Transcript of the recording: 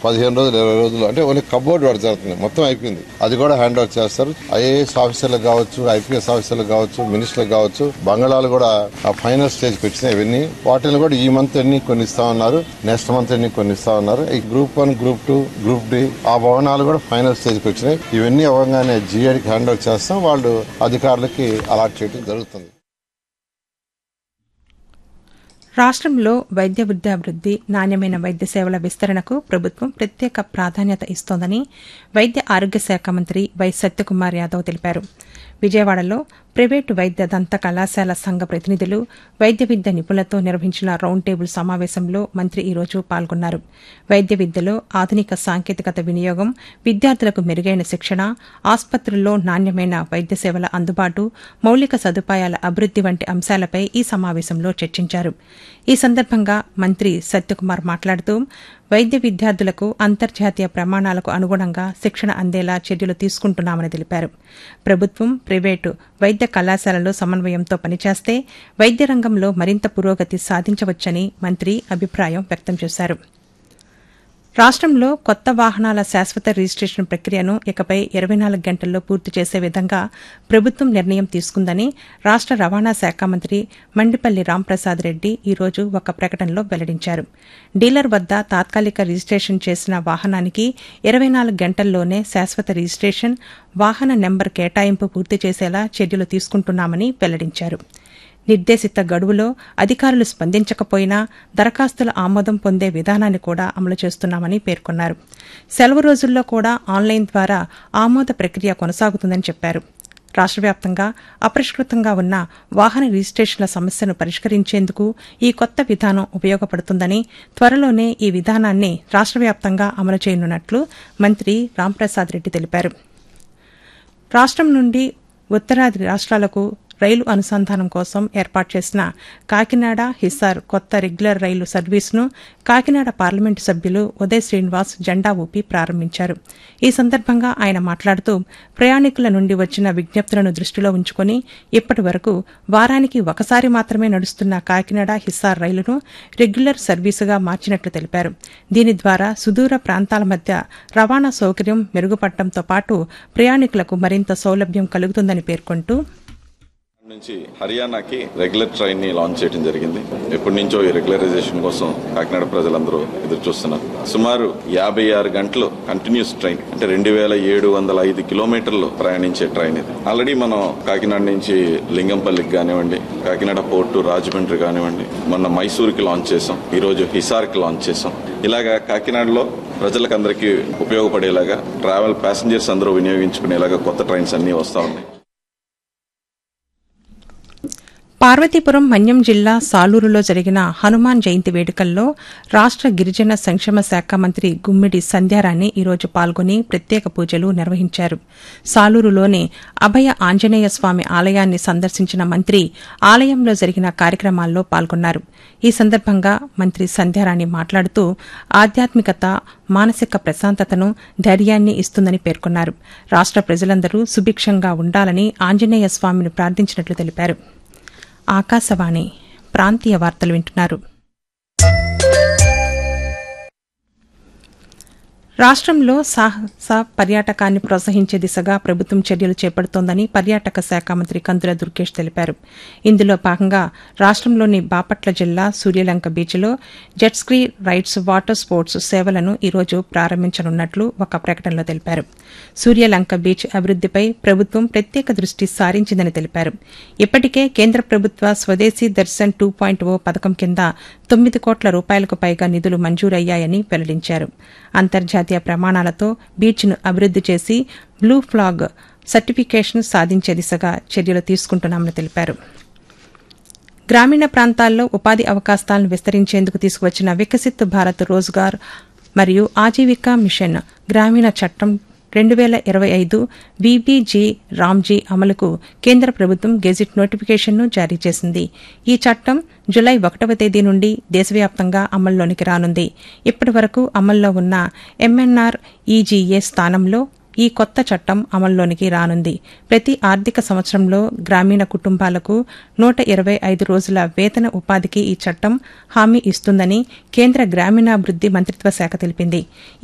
15 రోజులు 20 రోజులు అంటే ఓన్లీ కబోర్డ్ వర్క్ జరుగుతుంది, మొత్తం అయిపోయింది. అది కూడా హ్యాండ్ ఓవర్ చేస్తారు. ఐఏఎస్ ఆఫీసర్లకు కావచ్చు, ఐపీఎస్ ఆఫీసర్లకు కావచ్చు, మినిస్టర్లకు కావచ్చు. బంగాళాలు కూడా ఆ ఫైనల్ స్టేజ్ కి వచ్చినాయి. ఇవన్నీ వాటిని కూడా ఈ మంత్ ఎన్ని కొన్ని ఇస్తా ఉన్నారు, నెక్స్ట్ మంత్ ఎన్ని కొన్ని ఇస్తా ఉన్నారు. ఈ గ్రూప్ 1, గ్రూప్ 2, గ్రూప్ డి ఆ భవనాలు కూడా ఫైనల్ స్టేజ్ కి వచ్చినాయి. ఇవన్నీ అవ్వగానే జిఐడికి హ్యాండ్ ఓవర్ చేస్తాం, వాళ్ళు అధికారులకి అలాట్ చేయడం జరుగుతుంది. రాష్ట్రంలో వైద్య విద్యాభివృద్ది, నాణ్యమైన వైద్య సేవల విస్తరణకు ప్రభుత్వం ప్రత్యేక ప్రాధాన్యత ఇస్తోందని వైద్య ఆరోగ్య శాఖ మంత్రి వై సత్యకుమార్ యాదవ్ తెలిపారు. విజయవాడలో ప్రైవేటు వైద్య దంత కళాశాల సంఘ ప్రతినిధులు, వైద్య విద్య నిపుణులతో నిర్వహించిన రౌండ్ టేబుల్ సమావేశంలో మంత్రి ఈరోజు పాల్గొన్నారు. వైద్య విద్యలో ఆధునిక సాంకేతికత వినియోగం, విద్యార్థులకు మెరుగైన శిక్షణ, ఆసుపత్రుల్లో నాణ్యమైన వైద్య సేవల అందుబాటు, మౌలిక సదుపాయాల అభివృద్ది వంటి అంశాలపై ఈ సమావేశంలో చర్చించారు. ఈ సందర్భంగా మంత్రి సత్యకుమార్ మాట్లాడుతూ వైద్య విద్యార్థులకు అంతర్జాతీయ ప్రమాణాలకు అనుగుణంగా శిక్షణ అందేలా చర్యలు తీసుకుంటున్నామని తెలిపారు. ప్రభుత్వం, ప్రైవేటు వైద్య కళాశాలలు సమన్వయంతో పనిచేస్తే వైద్య రంగంలో మరింత పురోగతి సాధించవచ్చని మంత్రి అభిప్రాయం వ్యక్తం చేశారు. రాష్ట్రంలో కొత్త వాహనాల శాశ్వత రిజిస్టేషన్ ప్రక్రియను ఇకపై 24 గంటల్లో పూర్తి చేసే విధంగా ప్రభుత్వం నిర్ణయం తీసుకుందని రాష్ట రవాణా శాఖ మంత్రి మండిపల్లి రాంప్రసాద్ రెడ్డి ఈరోజు ఒక ప్రకటనలో వెల్లడించారు. డీలర్ వద్ద తాత్కాలిక రిజిస్టేషన్ చేసిన వాహనానికి 24 గంటల్లోనే శాశ్వత రిజిస్టేషన్, వాహన నెంబర్ కేటాయింపు పూర్తి చేసేలా చర్యలు తీసుకుంటున్నామని వెల్లడించారు. నిర్దేశిత గడువులో అధికారులు స్పందించకపోయినా దరఖాస్తుల ఆమోదం పొందే విధానాన్ని కూడా అమలు చేస్తున్నామని పేర్కొన్నారు. సెలవు రోజుల్లో కూడా ఆన్లైన్ ద్వారా ఆమోద ప్రక్రియ కొనసాగుతుందని చెప్పారు. రాష్ట్ర వ్యాప్తంగా అపరిష్కృతంగా ఉన్న వాహన రిజిస్టేషన్ల సమస్యను పరిష్కరించేందుకు ఈ కొత్త విధానం ఉపయోగపడుతుందని, త్వరలోనే ఈ విధానాన్ని రాష్ట్ర వ్యాప్తంగా అమలు చేయనున్నట్లు మంత్రి రాంప్రసాద్ రెడ్డి తెలిపారు. రాష్ట్రం నుండి ఉత్తరాది రాష్ట్రాలకు రైలు అనుసంధానం కోసం ఏర్పాటు చేసిన కాకినాడ హిసార్ కొత్త రెగ్యులర్ రైలు సర్వీసును కాకినాడ పార్లమెంటు సభ్యులు ఉదయ్ శ్రీనివాస్ జెండా ఊపి ప్రారంభించారు. ఈ సందర్భంగా ఆయన మాట్లాడుతూ ప్రయాణికుల నుండి వచ్చిన విజ్ఞప్తులను దృష్టిలో ఉంచుకుని ఇప్పటి వరకు వారానికి ఒకసారి మాత్రమే నడుస్తున్న కాకినాడ హిసార్ రైలును రెగ్యులర్ సర్వీసుగా మార్చినట్లు తెలిపారు. దీని ద్వారా సుదూర ప్రాంతాల మధ్య రవాణా సౌకర్యం మెరుగుపడటంతో పాటు ప్రయాణికులకు మరింత సౌలభ్యం కలుగుతుందని పేర్కొంటూ నుంచి హర్యానాకి రెగ్యులర్ ట్రైన్ ని లాంచ్ చేయడం జరిగింది. ఎప్పటి నుంచో ఈ రెగ్యులరైజేషన్ కోసం కాకినాడ ప్రజలందరూ ఎదురు చూస్తున్నారు. సుమారు 56 గంటలు కంటిన్యూస్ ట్రైన్, అంటే 2705 కిలోమీటర్లు ప్రయాణించే ట్రైన్ ఇది. ఆల్రెడీ మనం కాకినాడ నుంచి లింగంపల్లికి కానివ్వండి, కాకినాడ పోర్టు రాజమండ్రి కానివ్వండి, మొన్న మైసూరుకి లాంచ్ చేసాం, ఈ రోజు హిసార్కి లాంచ్ చేసాం. ఇలాగా కాకినాడలో ప్రజలకందరికీ ఉపయోగపడేలాగా, ట్రావెల్ ప్యాసింజర్స్ అందరూ వినియోగించుకునేలాగా కొత్త ట్రైన్స్ అన్ని వస్తా ఉన్నాయి. పార్వతీపురం మన్యం జిల్లా సాలూరులో జరిగిన హనుమాన్ జయంతి వేడుకల్లో రాష్ట గిరిజన సంక్షేమ శాఖ మంత్రి గుమ్మిడి సంధ్యారాణి ఈరోజు పాల్గొని ప్రత్యేక పూజలు నిర్వహించారు. సాలూరులోని అభయ ఆంజనేయ స్వామి ఆలయాన్ని సందర్శించిన మంత్రి ఆలయంలో జరిగిన కార్యక్రమాల్లో పాల్గొన్నారు. ఈ సందర్భంగా మంత్రి సంధ్యారాణి మాట్లాడుతూ ఆధ్యాత్మికత మానసిక ప్రశాంతతను, ధైర్యాన్ని ఇస్తుందని పేర్కొన్నారు. రాష్ట ప్రజలందరూ సుభిక్షంగా ఉండాలని ఆంజనేయ స్వామిని ప్రార్థించినట్లు తెలిపారు. ఆకాశవాణి ప్రాంతీయ వార్తలు వింటున్నారు. రాష్ట్రంలో సాహస పర్యాటకాన్ని ప్రోత్సహించే దిశగా ప్రభుత్వం చర్యలు చేపడుతోందని పర్యాటక శాఖ మంత్రి కందుల దుర్గేష్ తెలిపారు. ఇందులో భాగంగా రాష్ట్రంలోని బాపట్ల జిల్లా సూర్యలంక బీచ్లో jet ski rides, water sports సేవలను ఈరోజు ప్రారంభించనున్నట్లు ఒక ప్రకటనలో తెలిపారు. సూర్యలంక బీచ్ అభివృద్దిపై ప్రభుత్వం ప్రత్యేక దృష్టి సారించిందని తెలిపారు. ఇప్పటికే కేంద్ర ప్రభుత్వ స్వదేశీ దర్శన్ 2.0 పథకం కింద 9 కోట్ల రూపాయలకు పైగా నిధులు మంజూరయ్యాయని వెల్లడించారు. అంతర్జాతీయ ప్రమాణాలతో బీచ్ను అభివృద్ది చేసి బ్లూ ఫ్లాగ్ సర్టిఫికేషన్ సాధించే దిశగా చర్యలు తీసుకుంటున్నామని తెలిపారు. గ్రామీణ ప్రాంతాల్లో ఉపాధి అవకాశాలను విస్తరించేందుకు తీసుకువచ్చిన వికసిత్ భారత్ రోజ్గార్ మరియు ఆజీవికా మిషన్ గ్రామీణ చట్టం 2025 వీబీజీ రామ్జీ అమలుకు కేంద్ర ప్రభుత్వం గెజిట్ నోటిఫికేషన్ను జారీ చేసింది. ఈ చట్టం జులై 1వ తేదీ నుండి దేశవ్యాప్తంగా అమల్లోనికి రానుంది. ఇప్పటి వరకు అమల్లో ఉన్న ఎంఎన్ఆర్ ఈజీఏ స్థానంలో ఈ కొత్త చట్టం అమల్లోనికి రానుంది. ప్రతి ఆర్థిక సంవత్సరంలో గ్రామీణ కుటుంబాలకు 125 రోజుల వేతన ఉపాధికి ఈ చట్టం హామీ ఇస్తుందని కేంద్ర గ్రామీణాభివృద్ది మంత్రిత్వ శాఖ తెలిపింది.